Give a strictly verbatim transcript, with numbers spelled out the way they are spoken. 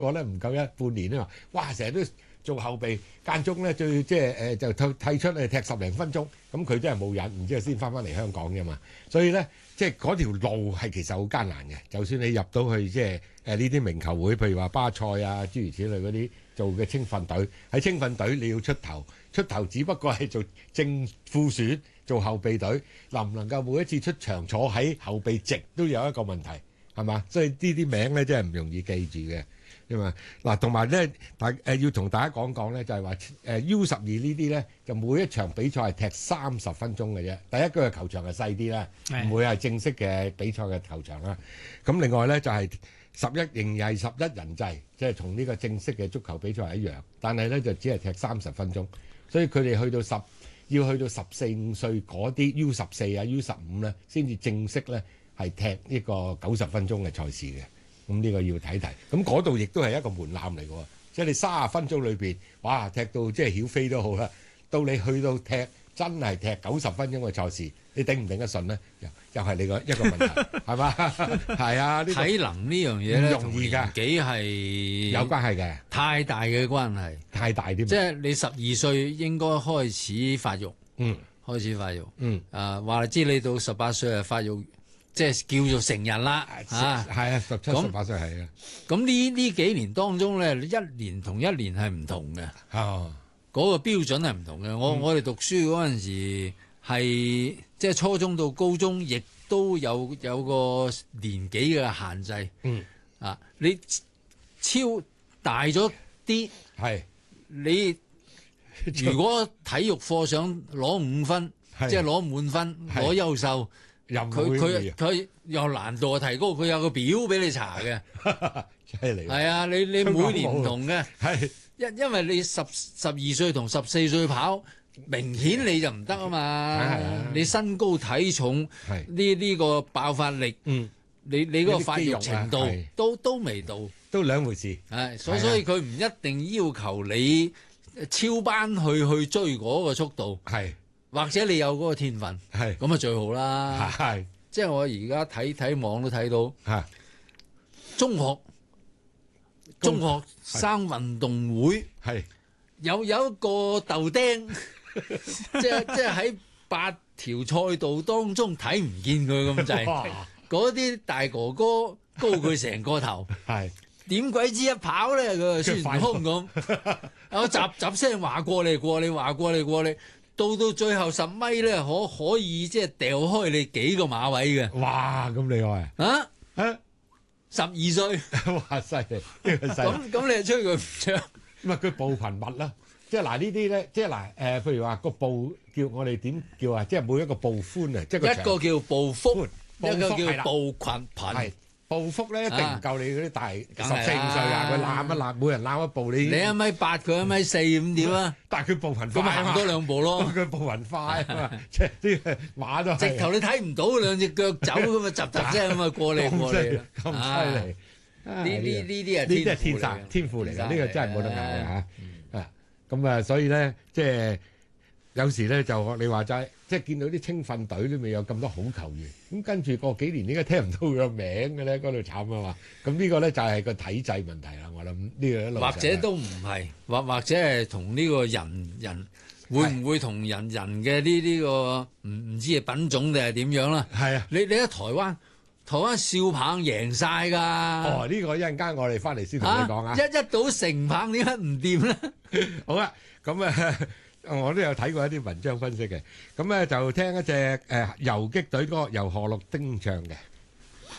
我咧唔夠一半年啊嘛，哇！成日都做後備，間中咧最即係誒就退退出嚟踢十零分鐘，咁佢真係冇癮，然之後先翻翻嚟香港啫嘛。所以咧，即係嗰條路係其實好艱難嘅。就算你入到去即係誒呢啲名球會，譬如話巴塞啊諸如此類嗰啲做嘅青訓隊，喺青訓隊你要出頭，出頭只不過係做正副選，做後備隊，能唔能夠每一次出場坐喺後備席都有一個問題，係嘛？所以呢啲名咧真係唔容易記住嘅。嗱，同埋咧，大誒要同大家講講咧，就係話誒 U 十二呢啲咧，就每一場比賽係踢三十分鐘嘅啫。第一個球場係細啲啦，唔會係正式嘅比賽嘅球場啦。咁另外咧就係十一仍然係十一人制，即係同呢個正式嘅足球比賽係一樣，但係咧就只係踢三十分鐘。所以佢哋去到十要去到十四五歲嗰啲 U 十四啊 U 十五咧，先至正式咧係踢呢個九十分鐘嘅賽事嘅。咁呢個要睇睇，咁嗰度亦都係一個門檻嚟嘅喎，即係你三十分鐘裏邊，哇，踢到即係曉飛都好啦，到你去到踢真係踢九十分鐘嘅賽事，你頂唔頂得順咧？又又係你個一個問題，係嘛？係啊，呢個體能呢樣嘢咧， 唔容易㗎， 幾係有關係嘅， 太大嘅關係， 太大啲。 即係你十二歲應該開始發育， 嗯， 開始發育， 嗯， 啊話知你到十八歲係發育。即係叫做成人啦， 啊，係啊，十七、十八歲係啊。 咁呢呢幾年當中咧，一年同一年係唔同嘅， 哦， 嗰個標準係唔同嘅。我我哋讀書嗰陣時係即係初中到高中，亦都有有個年紀嘅限制。 嗯， 啊，你超大咗啲， 係你如果體育課想攞五分，即係攞滿分，攞優秀。佢佢佢有難度提高，佢有個表俾你查嘅， 犀利。係啊，你你每年唔同嘅，係因因為你十十二歲同十四歲跑，明顯你就唔得啊嘛。你身高體重呢呢個爆發力，嗯，你你嗰個發育程度都都未到， 都兩回事。 係，所以所以佢唔一定要求你超班去去追嗰個速度。係。或者你有嗰個天分，係咁啊最好啦。係，即係我而家睇睇網都睇到，係中學中學生運動會係有有一個豆丁，即係即係喺八條賽道當中睇唔見佢咁滯，嗰啲大哥哥高佢成個頭，係點鬼知一跑咧佢就孫悟空咁，我雜雜聲話過你過你話過你過你。到到最後十米咧，可可以即係掉開你幾個馬位嘅。哇！咁厲害啊！啊！十二歲，哇！犀利，呢個犀利。咁咁你吹佢唔吹？唔係佢步頻密啦，即係嗱呢啲咧，即係嗱誒，譬如話個步叫我哋點叫啊？即係每一個步寬啊，即係一個叫步幅，一個叫步群頻。步幅咧一定唔夠你嗰啲大十四五歲啊！佢攬一攬，每人攬一步你。你一米八，佢一米四咁點啊？但係佢步頻快，咁咪行多兩步咯。佢步頻快啊嘛，即係啲馬都係。直頭你睇唔到兩隻腳走咁啊，雜雜聲咁啊過嚟過嚟啦。咁犀利！呢呢呢啲係呢啲係天生天賦嚟㗎，呢個真係冇得拗嘅嚇。啊咁啊，所以咧即係有時咧就你話齋。即係見到啲青訓隊裏面有咁多好球員，咁跟住過幾年點解聽唔到佢個名嘅咧？嗰度慘啊嘛！咁呢個咧就係個體制問題啦。我諗呢個一路或者都唔係，或或者係同呢個人人會唔會同人人嘅呢呢個唔唔知係品種定係點樣啦？係啊！你你喺台灣，台灣少棒贏晒㗎。哦，呢個一陣間我哋翻嚟先同你講啊！一一到成棒點解唔掂咧？好啦，咁啊。我都有睇過一啲文章分析嘅，咁咧就聽一隻誒游擊隊歌由何陸丁唱嘅。